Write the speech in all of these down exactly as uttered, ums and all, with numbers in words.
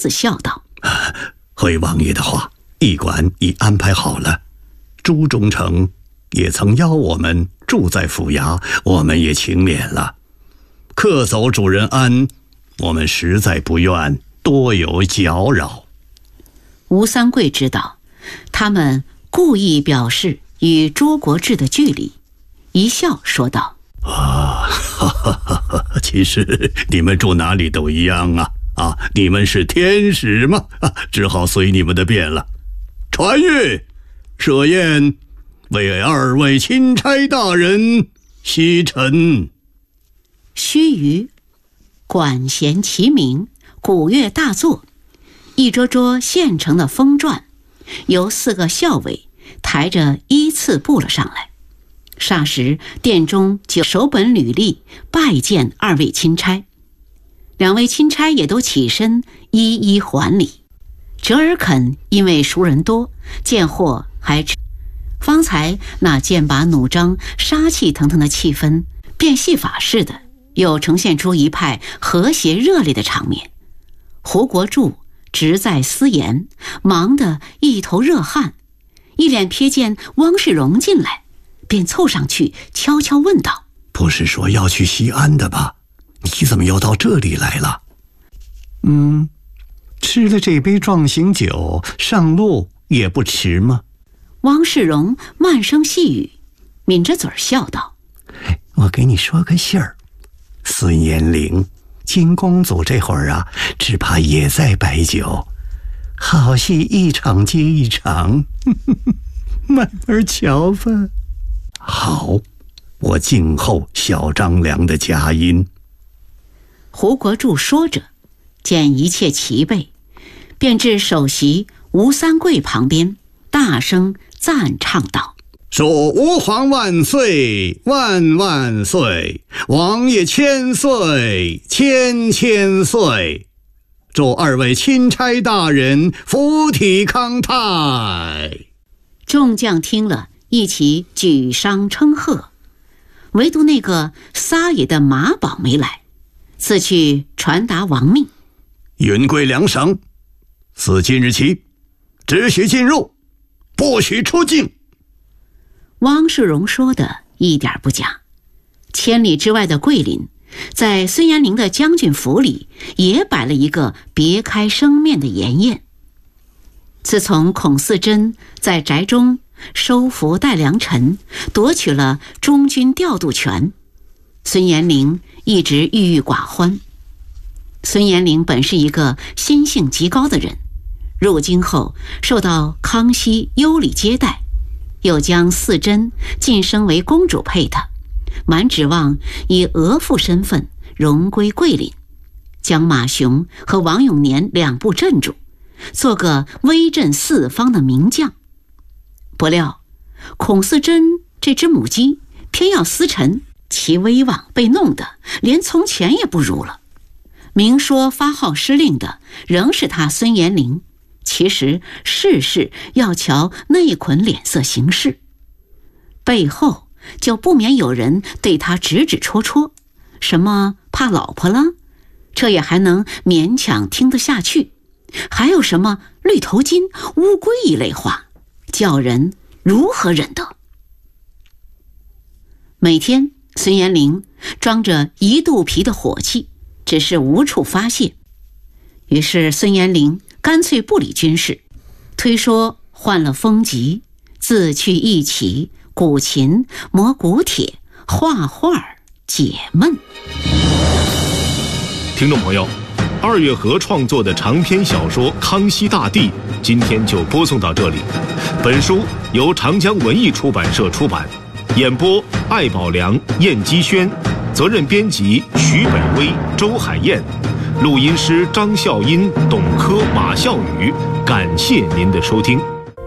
子笑道： 回王爷的话，驿馆已安排好了，朱中丞也曾邀我们住在府衙，我们也请免了。客走主人安，我们实在不愿多有搅扰。 吴三桂知道他们故意表示与朱国治的距离，一笑说道： 啊，哈哈哈哈，其实你们住哪里都一样啊！啊，你们是天使嘛，啊，只好随你们的便了。传谕，设宴为二位钦差大人洗尘。 须臾，管弦齐鸣，鼓乐大作，一桌桌现成的风馔由四个校尉抬着依次步了上来。霎时殿中就手本履历拜见二位钦差，两位钦差也都起身一一还礼。折尔肯因为熟人多，见货还吃，方才那剑拔弩张杀气腾腾的气氛，变戏法似的又呈现出一派和谐热烈的场面。胡国柱直在私言，忙得一头热汗，一脸瞥见汪世荣进来，便凑上去悄悄问道： 不是说要去西安的吧？你怎么又到这里来了？嗯，吃了这杯壮行酒，上路也不迟吗？ 汪世荣慢声细语，抿着嘴笑道： 我给你说个信儿，孙延龄金公主这会儿啊，只怕也在摆酒，好戏一场接一场，呵呵呵，慢慢瞧吧。好，我静候小张良的佳音。 胡国柱说着，见一切齐备，便至首席吴三桂旁边，大声赞唱道： 说吾皇万岁万万岁，王爷千岁千千岁，祝二位钦差大人福体康泰。 众将听了一起举觞称贺，唯独那个撒野的马宝没来，自去传达王命： 云贵两省自今日起只许进入，不许出境。 汪世荣说的一点不假，千里之外的桂林，在孙延龄的将军府里也摆了一个别开生面的筵宴。自从孔四珍在宅中收服戴良辰，夺取了中军调度权，孙延龄一直郁郁寡欢。孙延龄本是一个心性极高的人，入京后受到康熙优礼接待，又将四珍晋升为公主配他，满指望以额驸身份荣归桂林，将马雄和王永年两部镇住，做个威震四方的名将。不料孔四珍这只母鸡偏要司晨，其威望被弄得连从前也不如了。明说发号施令的仍是他孙延龄，其实事事要瞧内捆脸色行事，背后就不免有人对他指指戳戳，什么怕老婆了，这也还能勉强听得下去，还有什么绿头巾、乌龟一类话，叫人如何忍得？每天孙延龄装着一肚皮的火气，只是无处发泄。于是孙延龄干脆不理军事，推说患了风疾，自去一起古琴、磨古铁、画画解闷。 听众朋友，二月河创作的长篇小说《康熙大帝》今天就播送到这里。本书由长江文艺出版社出版，演播艾宝良、燕基轩，责任编辑徐北威、周海燕，录音师张笑音、董珂、马笑宇。感谢您的收听。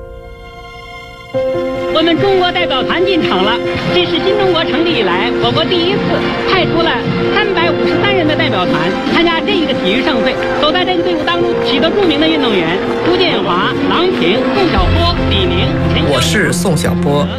我们中国代表团进场了，这是新中国成立以来我国第一次派出了三百五十三人的代表团参加这一个体育盛会。走在这个队伍当中许多著名的运动员：朱建华、郎平、宋晓波、李宁、陈。 我是宋晓波。